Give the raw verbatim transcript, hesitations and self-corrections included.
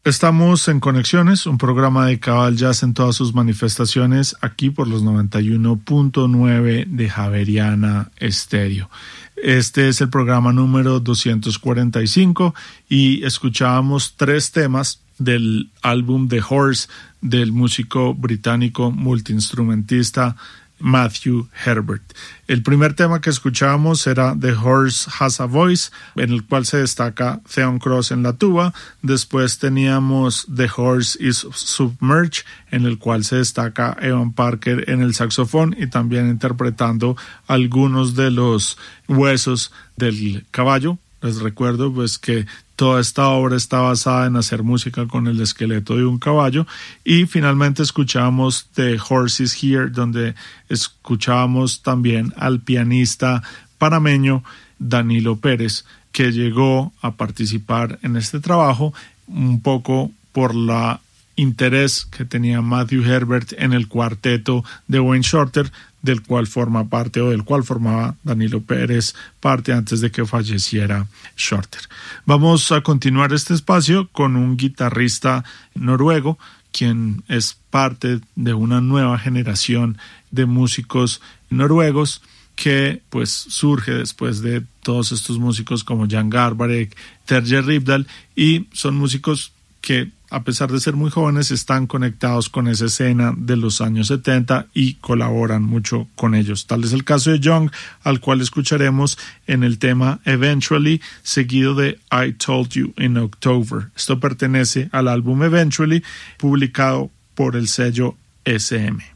Estamos en Conexiones, un programa dedicado al jazz en todas sus manifestaciones, aquí por los noventa y uno punto nueve de Javeriana Estéreo. Este es el programa número doscientos cuarenta y cinco y escuchábamos tres temas del álbum The Horse del músico británico multiinstrumentista Matthew Herbert. El primer tema que escuchábamos era The Horse Has a Voice, en el cual se destaca Theon Cross en la tuba. Después teníamos The Horse is Submerged, en el cual se destaca Evan Parker en el saxofón y también interpretando algunos de los huesos del caballo. Les recuerdo pues que toda esta obra está basada en hacer música con el esqueleto de un caballo. Y finalmente escuchamos The Horse is Here, donde escuchábamos también al pianista panameño Danilo Pérez, que llegó a participar en este trabajo un poco por la interés que tenía Matthew Herbert en el cuarteto de Wayne Shorter, del cual forma parte o del cual formaba Danilo Pérez parte antes de que falleciera Shorter. Vamos a continuar este espacio con un guitarrista noruego, quien es parte de una nueva generación de músicos noruegos que pues surge después de todos estos músicos como Jan Garbarek, Terje Rypdal, y son músicos que a pesar de ser muy jóvenes están conectados con esa escena de los años setenta y colaboran mucho con ellos. Tal es el caso de Young, al cual escucharemos en el tema Eventually, seguido de I Told You in October. Esto pertenece al álbum Eventually, publicado por el sello S M.